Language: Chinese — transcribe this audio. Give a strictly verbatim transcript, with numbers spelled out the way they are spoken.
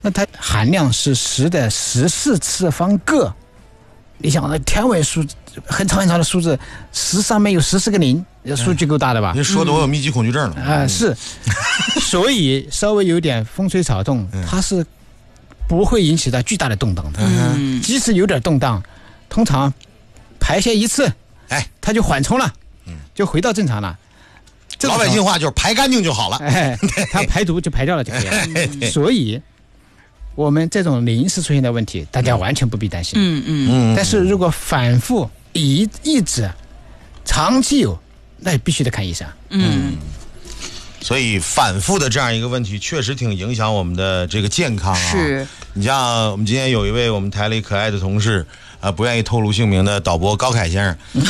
那它含量是十的十四次方个。你想那天文数很长很长的数字，十上面有十四个零，数据够大的吧？ 你说的我有密集恐惧症了啊、呃！是，所以稍微有点风吹草动，它是不会引起到巨大的动荡的。嗯，即使有点动荡，通常排泄一次， 哎， 它就缓冲了，就回到正常了。 老百姓话就是排干净就好了， 哎，它排毒就排掉了就可以了。所以。我们这种临时出现的问题，大家完全不必担心。 嗯嗯。 但是如果反复一一直长期有，那必须得看医生。 嗯。 所以反复的这样一个问题，确实挺影响我们的这个健康啊。 是。 你像我们今天有一位我们台里可爱的同事，呃，不愿意透露姓名的导播高凯先生。